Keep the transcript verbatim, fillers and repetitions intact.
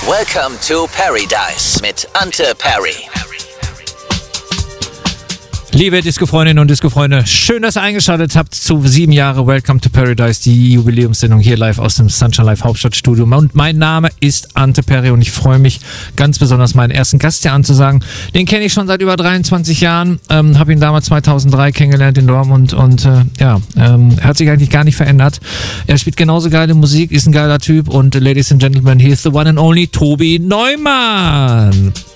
Welcome to Paradise mit Ante Perry. Liebe Disco-Freundinnen und Disco-Freunde, schön, dass ihr eingeschaltet habt zu sieben Jahre Welcome to Paradise, die Jubiläumssendung hier live aus dem Sunshine Live Hauptstadtstudio. Und mein Name ist Ante Perry und ich freue mich ganz besonders, meinen ersten Gast hier anzusagen. Den kenne ich schon seit über dreiundzwanzig Jahren, ähm, habe ihn damals zweitausenddrei kennengelernt in Dortmund und äh, ja, ähm, hat sich eigentlich gar nicht verändert. Er spielt genauso geile Musik, ist ein geiler Typ und uh, Ladies and Gentlemen, here's the one and only Tobi Neumann.